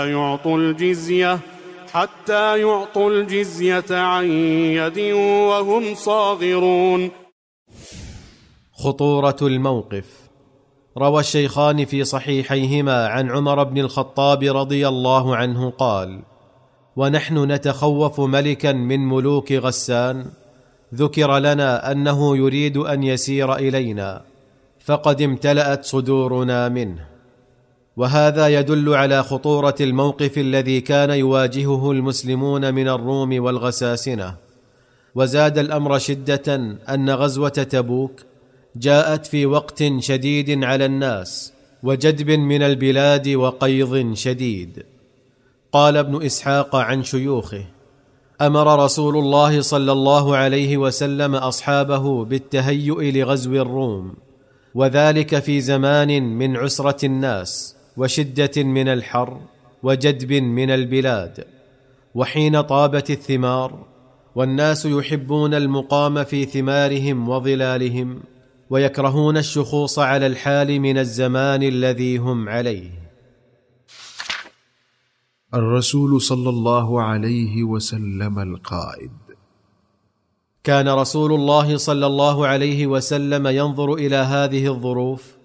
حتى يعطوا الجزية عن يد وهم صاغرون. خطورة الموقف. روى الشيخان في صحيحيهما عن عمر بن الخطاب رضي الله عنه قال: ونحن نتخوف ملكا من ملوك غسان، ذكر لنا أنه يريد أن يسير إلينا، فقد امتلأت صدورنا منه. وهذا يدل على خطورة الموقف الذي كان يواجهه المسلمون من الروم والغساسنة. وزاد الأمر شدة أن غزوة تبوك جاءت في وقت شديد على الناس، وجدب من البلاد وقيض شديد. قال ابن إسحاق عن شيوخه: أمر رسول الله صلى الله عليه وسلم أصحابه بالتهيؤ لغزو الروم، وذلك في زمان من عسرة الناس وشدة من الحر وجدب من البلاد، وحين طابت الثمار والناس يحبون المقام في ثمارهم وظلالهم، ويكرهون الشخوص على الحال من الزمان الذي هم عليه. الرسول صلى الله عليه وسلم القائد. كان رسول الله صلى الله عليه وسلم ينظر إلى هذه الظروف